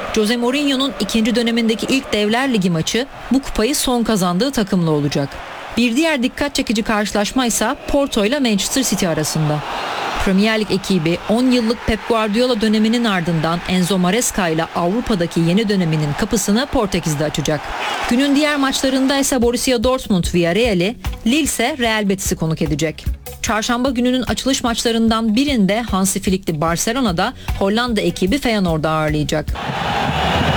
Jose Mourinho'nun ikinci dönemindeki ilk Devler Ligi maçı bu kupayı son kazandığı takımla olacak. Bir diğer dikkat çekici karşılaşma ise Porto ile Manchester City arasında. Premier Lig ekibi 10 yıllık Pep Guardiola döneminin ardından Enzo Maresca ile Avrupa'daki yeni döneminin kapısını Portekiz'de açacak. Günün diğer maçlarında ise Borussia Dortmund Villarreal'i, Lille ise Real Betis'i konuk edecek. Çarşamba gününün açılış maçlarından birinde Hansi Flick'li Barcelona'da Hollanda ekibi Feyenoord'u ağırlayacak.